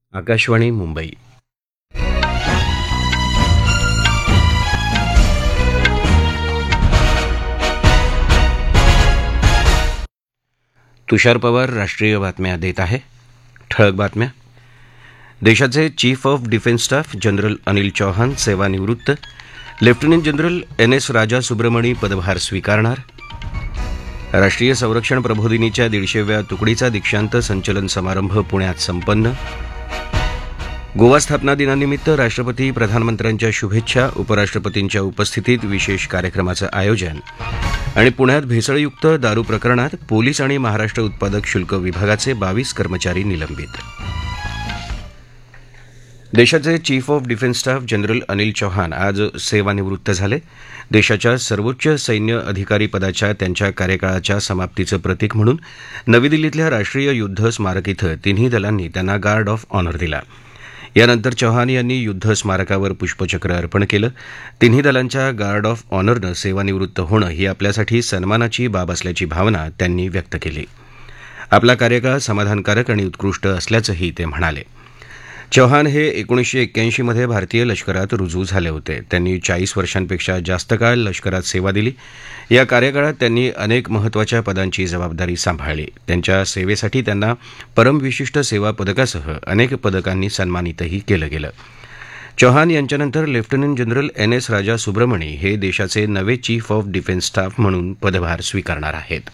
आकाशवाणी मुंबई. तुषार पवार राष्ट्रीय बातम्या देत आहे. ठळक बातम्या. देशाचे chief of defence staff general Anil Chauhan सेवानिवृत्त. Lieutenant general NS. राजा सुब्रमणी पदभार स्वीकारणार. राष्ट्रीय संरक्षण प्रबोधिनीच्या 150व्या तुकडीचा दीक्षांत संचलन समारंभ पुण्यात संपन्न. गोवा स्थापना दिनानिमित्त राष्ट्रपती प्रधानमंत्र्यांच्या शुभेच्छा. उपराष्ट्रपतींच्या उपस्थितीत विशेष कार्यक्रमाचं आयोजन. आणि पुण्यात भेसळयुक्त दारू प्रकरणात पोलीस आणि महाराष्ट्र उत्पादक शुल्क विभागाचे 22 कर्मचारी निलंबित. देशाचे chief of defence staff general Anil Chauhan आज सेवानिवृत्त झाले. देशाच्या सर्वोच्च सैन्य अधिकारी पदाच्या त्यांच्या कार्यकाळाच्या समाप्तीचं प्रतीक म्हणून नवी दिल्लीतल्या राष्ट्रीय युद्ध स्मारक इथं तिन्ही दलांनी त्यांना गार्ड ऑफ ऑनर दिला. यानंतर चौहान यांनी युद्ध स्मारकावर पुष्पचक्र अर्पण केलं. तिन्ही दलांच्या गार्ड ऑफ ऑनरनं सेवानिवृत्त होणं ही आपल्यासाठी सन्मानाची बाब असल्याची भावना त्यांनी व्यक्त केली. आपला कार्यकाळ समाधानकारक आणि उत्कृष्ट असल्याचंही ते म्हणाले. चौहान हे 1981 मध्ये भारतीय लष्करात रुजू झाले होते. त्यांनी 40 वर्षांपेक्षा जास्त काळ लष्करात सेवा दिली. या कार्यकाळात त्यांनी अनेक महत्त्वाच्या पदांची जबाबदारी सांभाळली. त्यांच्या सेवेसाठी त्यांना परमविशिष्ट सेवा पदकासह अनेक पदकांनी सन्मानितही केलं गेलं. चौहान यांच्यानंतर लेफ्टनंट जनरल एन.एस. राजा सुब्रमणी हे देशाचे नवे चीफ ऑफ डिफेन्स स्टाफ म्हणून पदभार स्वीकारणार आहेत.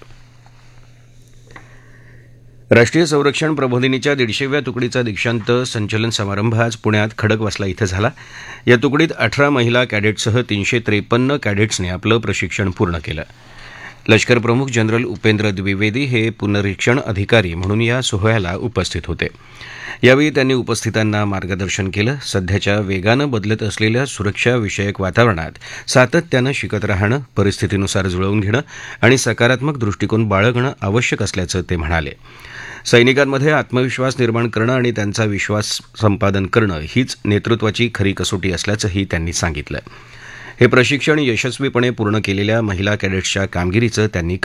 राष्ट्रीय संरक्षण प्रबोधिनीच्या 150व्या तुकडीचा दीक्षांत संचलन समारंभ आज पुण्यात खडकवासला इथं झाला. या तुकडीत 18 महिला कॅडेट्ससह 353 कॅडेट्सने आपलं प्रशिक्षण पूर्ण केलं. लष्कर प्रमुख जनरल उपेंद्र द्विवेदी हे पुनरीक्षण अधिकारी म्हणून या सोहळ्याला उपस्थित होते. यावेळी त्यांनी उपस्थितांना मार्गदर्शन केलं. सध्याच्या वेगानं बदलत असलेल्या सुरक्षाविषयक वातावरणात सातत्यानं शिकत राहणं, परिस्थितीनुसार जुळवून घेणं आणि सकारात्मक दृष्टिकोन बाळगणं आवश्यक असल्याचं ते म्हणाले. सैनिकांमध्ये आत्मविश्वास निर्माण करणं आणि त्यांचा विश्वास संपादन करणं हीच नेतृत्वाची खरी कसोटी असल्याचंही त्यांनी सांगितलं. हे प्रशिक्षण यशस्वीपणे पूर्ण केलेल्या महिला कॅडेट्सच्या कामगिरीचं त्यांनी